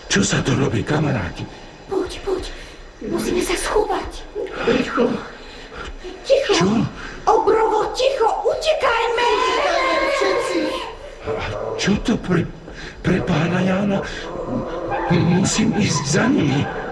Čo sa to robí, kamaráti? Poď. Musíme sa schovať. Ticho. Ticho. Čo? Obrovo, ticho, utekajme. Čo to pre pána Jána? Musím ísť za nimi.